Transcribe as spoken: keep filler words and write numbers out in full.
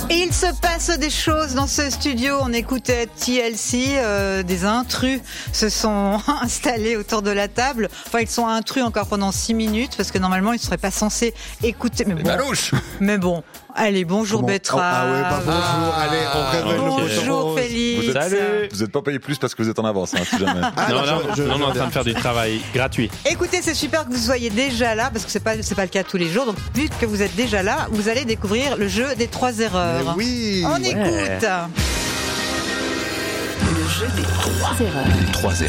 Et il se passe des choses dans ce studio. On écoutait T L C, euh, des intrus se sont installés autour de la table. Enfin, ils sont intrus encore pendant six minutes parce que normalement, ils ne seraient pas censés écouter. Mais bon, mais bon. Allez, bonjour Comment Betrave. Ah ouais, bah bonjour. Ah, Allez, on révèle bonjour le poteau rose. Félix. Vous êtes, Salut. vous êtes pas payé plus parce que vous êtes en avance, hein, si jamais. Ah, non, non, non, je- je- non, on est en je- train de faire du travail gratuit. Écoutez, c'est super que vous soyez déjà là parce que c'est pas c'est pas le cas tous les jours. Donc, vu que vous êtes déjà là, vous allez découvrir le jeu des trois erreurs. Mais oui. On Ouais. écoute. Le jeu des trois erreurs. trois